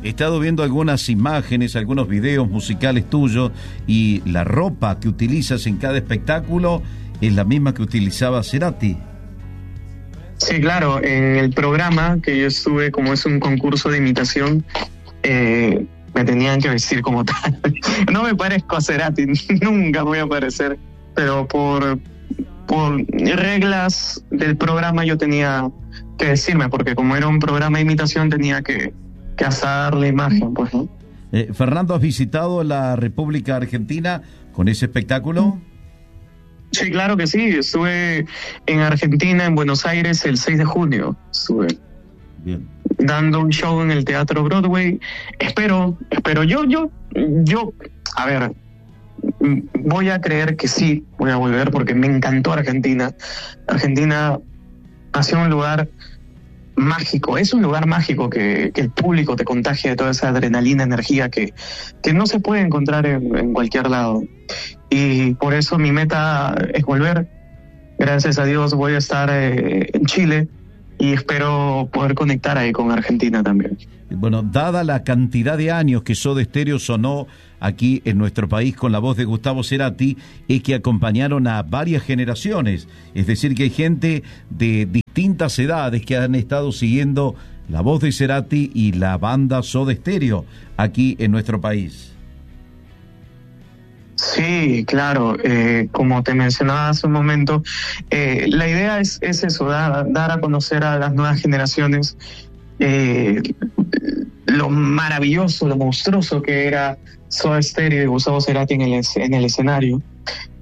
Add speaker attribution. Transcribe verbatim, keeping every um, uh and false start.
Speaker 1: he estado viendo algunas imágenes, algunos videos musicales tuyos, y la ropa que utilizas en cada espectáculo es la misma que utilizaba Cerati.
Speaker 2: Sí, claro, en el programa que yo estuve, como es un concurso de imitación, eh, me tenían que vestir como tal. No me parezco a Cerati, nunca voy a parecer, pero por, por reglas del programa yo tenía que decirme, porque como era un programa de imitación tenía que, que asar la imagen, pues, ¿no?
Speaker 1: Eh, Fernando, ¿has visitado la República Argentina con ese espectáculo?
Speaker 2: Sí, claro que sí. Estuve en Argentina, en Buenos Aires, el seis de junio. Estuve
Speaker 1: Bien.
Speaker 2: dando un show en el Teatro Broadway. Espero, espero. Yo, yo, yo, a ver, voy a creer que sí, voy a volver porque me encantó Argentina. Argentina ha sido un lugar mágico, es un lugar mágico que, que el público te contagia de toda esa adrenalina, energía que, que no se puede encontrar en, en cualquier lado. Y por eso mi meta es volver. Gracias a Dios voy a estar eh, en Chile y espero poder conectar ahí con Argentina también.
Speaker 1: Bueno, dada la cantidad de años que Soda Stereo sonó aquí en nuestro país con la voz de Gustavo Cerati, es que acompañaron a varias generaciones. Es decir, que hay gente de distintas edades que han estado siguiendo la voz de Cerati y la banda Soda Stereo aquí en nuestro país.
Speaker 2: Sí, claro, eh, como te mencionaba hace un momento, eh, la idea es, es eso, dar, dar a conocer a las nuevas generaciones eh, lo maravilloso, lo monstruoso que era Soda Stereo y Gustavo Cerati en el, en el escenario.